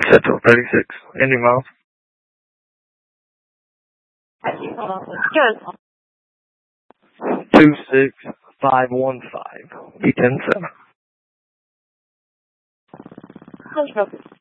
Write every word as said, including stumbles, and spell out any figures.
Central thirty-six. Ending miles. Two six five one five. E ten seven.